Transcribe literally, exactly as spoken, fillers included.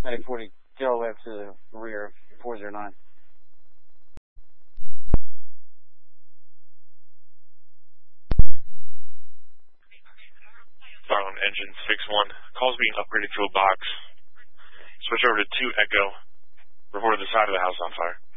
Medic forty, get all the way up to the rear of four zero nine. Starland engine six one. Call's being upgraded to a box. Switch over to two Echo. Reported the side of the house on fire.